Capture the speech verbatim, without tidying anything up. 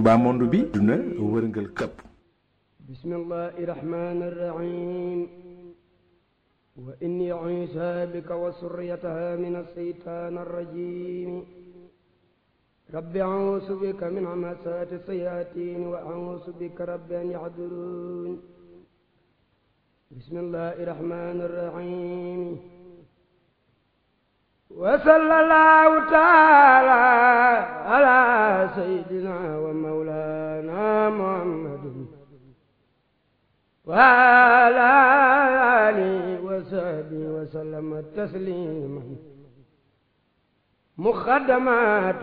Touba monde bi duna wërngal këpp. bismillahi rahmani rahim wa inni u'iizuha bika wa surriyataha min ash-shaytani ar-rajim rabbi a'uuzu bika min hamazaati shayatin wa a'uuzu bika rabbi an yahdurun bismillahi rahmani rahim wa sallallahu ta'ala ala sayyidina wa mawlana muhammadin wa ala alihi wa sahbihi wa sallama tasliman muqaddamat